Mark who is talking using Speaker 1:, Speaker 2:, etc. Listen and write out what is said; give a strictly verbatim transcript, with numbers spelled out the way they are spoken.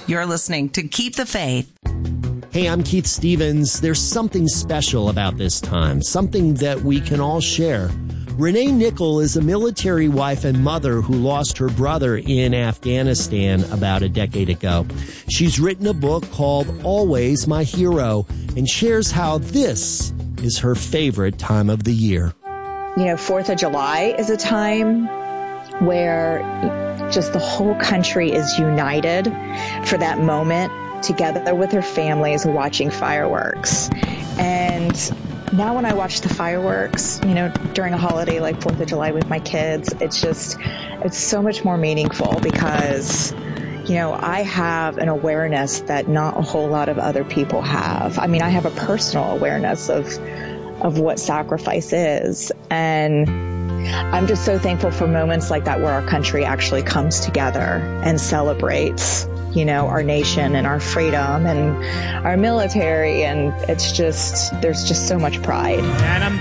Speaker 1: You're listening to Keep the Faith.
Speaker 2: Hey, I'm Keith Stevens. There's something special about this time, something that we can all share. Renee Nickel is a military wife and mother who lost her brother in Afghanistan about a decade ago. She's written a book called Always My Hero and shares how this is her favorite time of the year.
Speaker 3: You know, Fourth of July is a time where just the whole country is united for that moment together with their families watching fireworks. And now when I watch the fireworks, you know, during a holiday like Fourth of July with my kids, it's just, it's so much more meaningful because, you know, I have an awareness that not a whole lot of other people have. I mean, I have a personal awareness of, of what sacrifice is. And I'm just so thankful for moments like that where our country actually comes together and celebrates, you know, our nation and our freedom and our military. And it's just, there's just so much pride.
Speaker 4: And I'm